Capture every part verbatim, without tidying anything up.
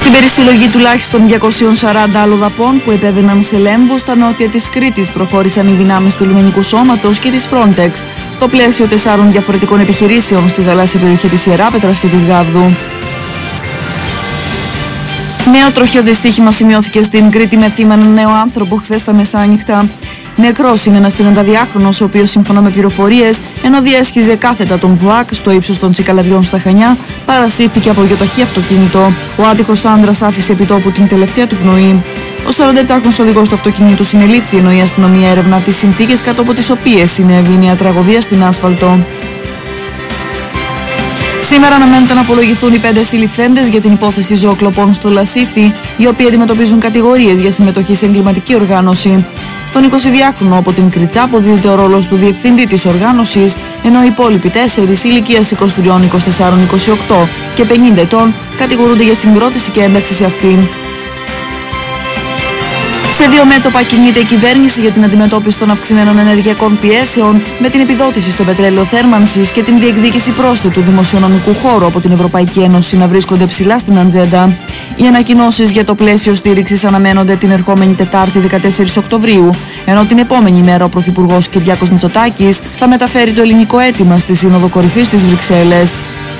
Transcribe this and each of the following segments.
Στην περισυλλογή τουλάχιστον διακόσιων σαράντα αλλοδαπών που επέβαιναν σε λέμβους στα νότια της Κρήτης προχώρησαν οι δυνάμεις του λιμενικού σώματος και της Frontex στο πλαίσιο τεσσάρων διαφορετικών επιχειρήσεων στη θαλάσσια περιοχή της Ιεράπετρας και της Γάβδου. Νέο τροχαίο δυστύχημα σημειώθηκε στην Κρήτη με θύμα έναν νέο άνθρωπο χθες τα μεσάνυχτα. Νεκρός είναι ένας τριανταδυάχρονος, ο οποίος σύμφωνα με πληροφορίες, ενώ διέσχιζε κάθετα τον Βουάκ στο ύψος των Τσικαλαριών στα Χανιά, παρασύρθηκε από γιοταχή αυτοκίνητο. Ο άτυχος άνδρας άφησε επιτόπου την τελευταία του πνοή. Ο σαρανταεπτάχρονος οδηγός του αυτοκινήτου συνελήφθη, ενώ η αστυνομία έρευνα τις συνθήκες κάτω από τις οποίες συνέβη η νέα τραγωδία στην άσφαλτο. Σήμερα αναμένεται να απολογηθούν οι πέντε συλληφθέντες για την υπόθεση ζωοκλοπών στο Λασίθι, οι οποίοι αντιμετωπίζουν κατηγορίες για συμμετοχή σε εγκληματική οργάνωση. Στον εικοσιδυάχρονο από την Κριτσά αποδίδεται ο ρόλος του διευθυντή της οργάνωσης, ενώ οι υπόλοιποι τέσσερις ηλικίας είκοσι τρία, είκοσι τέσσερα, είκοσι οκτώ και πενήντα ετών κατηγορούνται για συγκρότηση και ένταξη σε αυτήν. Σε δύο μέτωπα κινείται η κυβέρνηση για την αντιμετώπιση των αυξημένων ενεργειακών πιέσεων, με την επιδότηση στο πετρέλαιο θέρμανσης και την διεκδίκηση πρόσθετου δημοσιονομικού χώρου από την Ευρωπαϊκή Ένωση να βρίσκονται ψηλά στην ατζέντα. Οι ανακοινώσεις για το πλαίσιο στήριξης αναμένονται την ερχόμενη Τετάρτη δεκατέσσερις Οκτωβρίου, ενώ την επόμενη μέρα ο Πρωθυπουργός Κυριάκος Μητσοτάκης θα μεταφέρει το ελληνικό αίτημα στη Σύνοδο Κορυφής της Βρυξέλλες.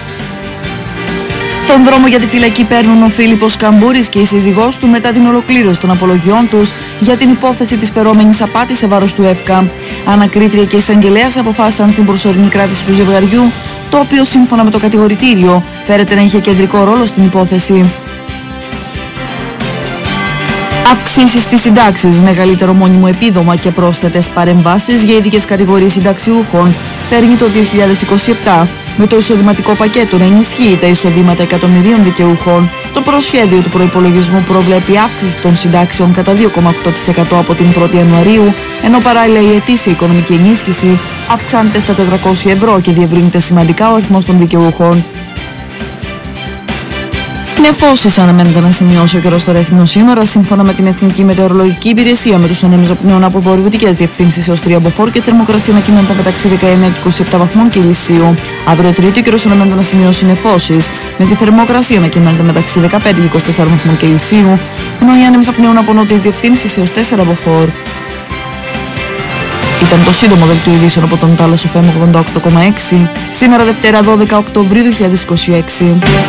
Τον δρόμο για τη φυλακή παίρνουν ο Φίλιππος Καμπούρης και η σύζυγός του μετά την ολοκλήρωση των απολογιών τους για την υπόθεση της φερόμενης απάτης σε βάρος του ΕΦΚΑ. Ανακρίτρια και εισαγγελέας αποφάσισαν την προσωρινή κράτηση του ζευγαριού, το οποίο σύμφωνα με το κατηγορητήριο φέρεται να είχε κεντρικό ρόλο στην υπόθεση. Αυξήσεις στις συντάξεις, μεγαλύτερο μόνιμο επίδομα και πρόσθετες παρεμβάσεις για ειδικές κατηγορίες συνταξιούχων φέρνει το δύο χιλιάδες είκοσι επτά, με το εισοδηματικό πακέτο να ενισχύει τα εισοδήματα εκατομμυρίων δικαιούχων. Το προσχέδιο του προϋπολογισμού προβλέπει αύξηση των συντάξεων κατά δύο κόμμα οκτώ τοις εκατό από την πρώτη Ιανουαρίου, ενώ παράλληλα η ετήσια οικονομική ενίσχυση αυξάνεται στα τετρακόσια ευρώ και διευρύνεται σημαντικά ο αριθμός των δικαιούχων. Νεφώσεις αναμένεται να σημειώσει ο καιρός στο Ρέθυμνο σήμερα, σύμφωνα με την Εθνική Μετεωρολογική Υπηρεσία, με τους ανέμους οπνίων από βορειοδυτικές διευθύνσεις έως τρία μποφόρ και θερμοκρασία να κυμαίνεται μεταξύ δεκαεννέα και είκοσι επτά βαθμών Κελσίου. Αύριο Τρίτη ο καιρός αναμένεται να σημειώσει νεφώσεις, με τη θερμοκρασία να κυμαίνεται μεταξύ δεκαπέντε και είκοσι τέσσερα βαθμών Κελσίου, ενώ οι άνεμοι θα πνέουν από νότιες διευθύνσεις έως τέσσερα μποφόρ. Ήταν το σύντομο δελτίο ειδήσεων από τον Τάλος εφ εμ ογδόντα οκτώ κόμμα έξι, σήμερα Δευτέρα δώδεκα Οκτωβρίου δύο χιλιάδες είκοσι έξι.